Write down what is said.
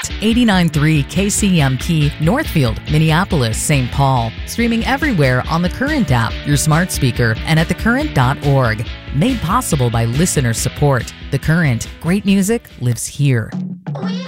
Current, 89.3 KCMP, Northfield, Minneapolis, St. Paul. Streaming everywhere on the Current app, your smart speaker, and at thecurrent.org. Made possible by listener support. The Current, great music lives here.